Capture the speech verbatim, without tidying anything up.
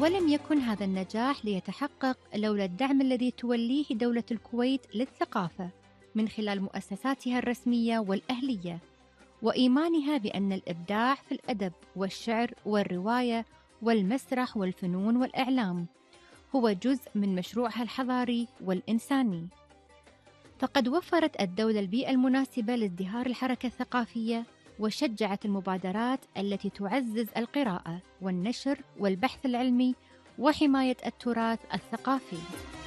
ولم يكن هذا النجاح ليتحقق لولا الدعم الذي توليه دولة الكويت للثقافة من خلال مؤسساتها الرسمية والأهلية، وإيمانها بأن الإبداع في الأدب والشعر والرواية والمسرح والفنون والإعلام هو جزء من مشروعها الحضاري والإنساني. فقد وفرت الدولة البيئة المناسبة لازدهار الحركة الثقافية، وشجعت المبادرات التي تعزز القراءة والنشر والبحث العلمي وحماية التراث الثقافي.